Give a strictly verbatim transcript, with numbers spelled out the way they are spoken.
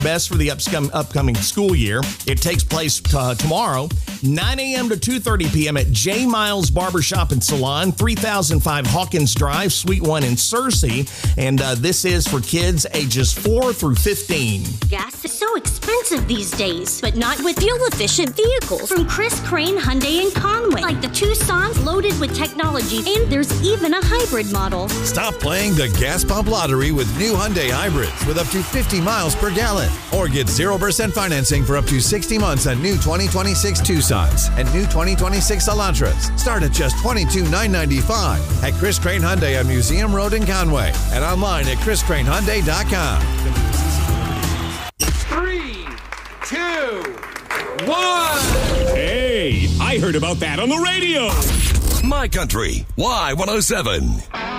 best for the upcom- upcoming school year. It takes place uh, tomorrow, nine a.m. to two thirty p.m. at J. Miles Barbershop and Salon, three thousand five Hawkins Drive, Suite one in Searcy. And uh, this is for kids ages four through fifteen. Gas is so expensive these days, but not with fuel-efficient vehicles from Chris Crane Hyundai in Conway, like the Tucson's loaded with technology, and there's even a hybrid model. Stop playing the gas pump lottery with new Hyundai hybrids with up to fifty miles per gallon. Or get zero percent financing for up to sixty months on new twenty twenty-six Tucsons and new twenty twenty-six Elantras. Start at just twenty-two thousand nine hundred ninety-five dollars at Chris Crane Hyundai on Museum Road in Conway and online at chris crane hyundai dot com. Three, two, one. Hey, I heard about that on the radio. My Country, Y one oh seven.